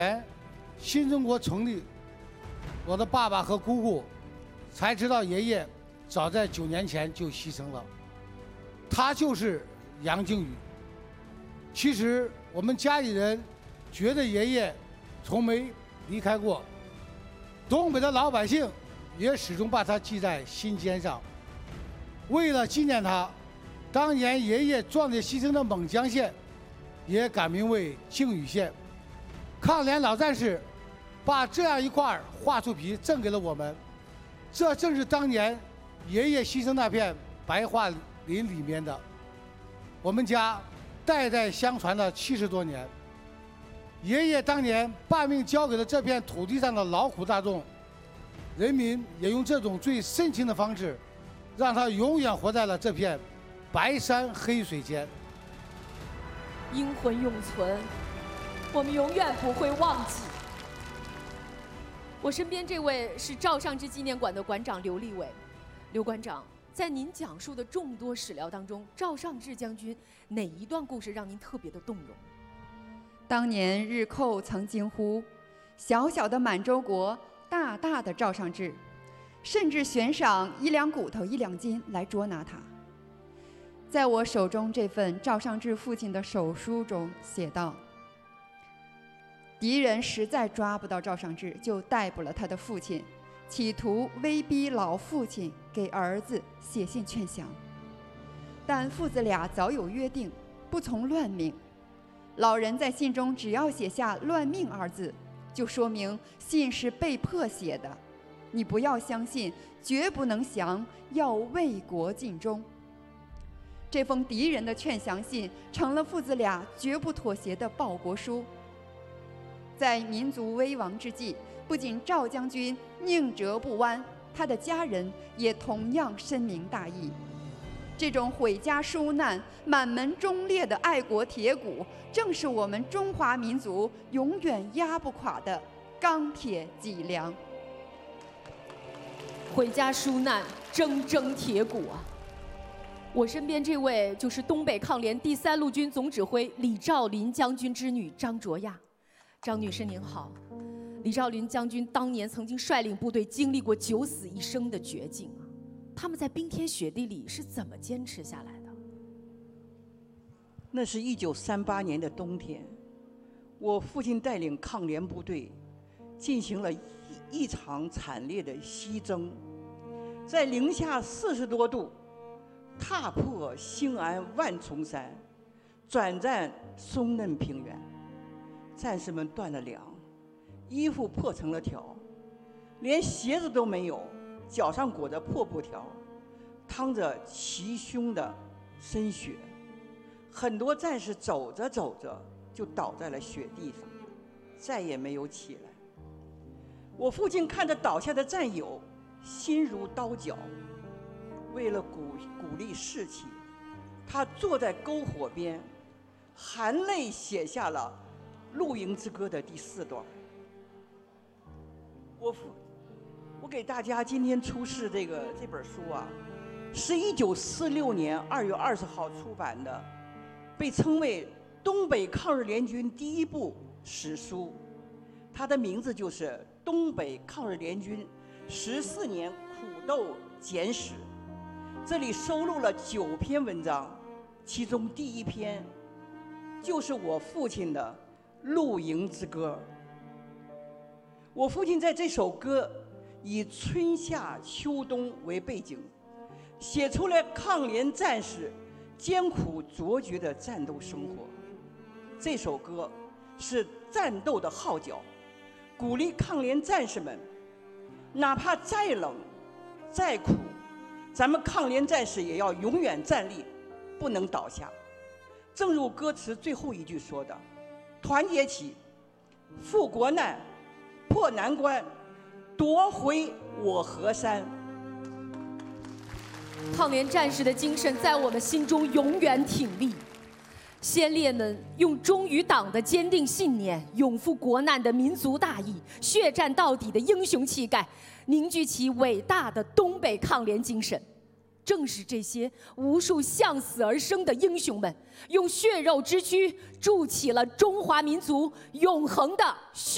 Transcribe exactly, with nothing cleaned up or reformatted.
新中国成立，我的爸爸和姑姑才知道爷爷早在九年前就牺牲了。他就是杨靖宇。其实我们家里人觉得爷爷从没离开过，东北的老百姓也始终把他记在心尖上。为了纪念他，当年爷爷壮烈牺牲的勐江县也改名为靖宇县。抗联老战士把这样一块桦树皮赠给了我们，这正是当年爷爷牺牲那片白桦林里面的。我们家代代相传了七十多年，爷爷当年半命交给了这片土地上的劳苦大众，人民也用这种最深情的方式，让他永远活在了这片白山黑水间。 英魂永存，我们永远不会忘记。我身边这位是赵尚志纪念馆的馆长刘立伟。刘馆长，在您讲述的众多史料当中，赵尚志将军哪一段故事让您特别的动容？ 当年日寇曾惊呼：“小小的满洲国，大大的赵尚志”，甚至悬赏一两骨头一两金来捉拿他。在我手中这份赵尚志父亲的手书中写道：敌人实在抓不到赵尚志，就逮捕了他的父亲，企图威逼老父亲给儿子写信劝降。但父子俩早有约定，不从乱命。老人在信中只要写下“乱命”二字，就说明信是被迫写的。你不要相信，绝不能降，要为国尽忠。这封敌人的劝降信成了父子俩绝不妥协的报国书。在民族危亡之际，不仅赵将军宁折不弯，他的家人也同样深明大义。这种毁家纾难、满门忠烈的爱国铁骨，正是我们中华民族永远压不垮的钢铁脊梁。 毁家纾难，铮铮铁骨啊！我身边这位就是东北抗联第三路军总指挥李兆麟将军之女张卓亚。张女士您好，李兆麟将军当年曾经率领部队经历过九死一生的绝境啊，他们在冰天雪地里是怎么坚持下来的？ 那是一九三八年的冬天，我父亲带领抗联部队进行了一一场惨烈的西征，在零下四十多度，踏破兴安万重山，转战松嫩平原。战士们断了粮，衣服破成了条，连鞋子都没有，脚上裹着破布条，淌着齐胸的深血。很多战士走着走着就倒在了雪地上，再也没有起来。我父亲看着倒下的战友，心如刀绞。为了鼓鼓励士气，他坐在篝火边，含泪写下了《露营之歌》的第四段。我父，我给大家今天出示这个这本书啊，是一九四六年二月二十号出版的，被称为东北抗日联军第一部史书。它的名字就是《东北抗日联军十四年苦斗简史》。这里收录了九篇文章，其中第一篇就是我父亲的《露营之歌》。我父亲在这首歌以春夏秋冬为背景，写出了抗联战士艰苦卓绝的战斗生活。这首歌是战斗的号角，鼓励抗联战士们，哪怕再冷再苦，咱们抗联战士也要永远站立，不能倒下。正如歌词最后一句说的：团结起，赴国难，破难关，夺回我河山。 抗联战士的精神在我们心中永远挺立。先烈们用忠于党的坚定信念，永赴国难的民族大义，血战到底的英雄气概，凝聚起伟大的东北抗联精神。正是这些无数向死而生的英雄们，用血肉之躯筑起了中华民族永恒的血